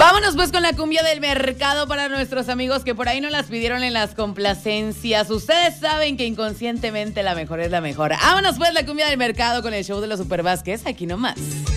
Vámonos pues con la cumbia del mercado para nuestros amigos que por ahí no las pidieron en las complacencias. Ustedes saben que inconscientemente la mejor es la mejor. Vámonos pues la cumbia del mercado con el show de los Super Vázquez, aquí nomás.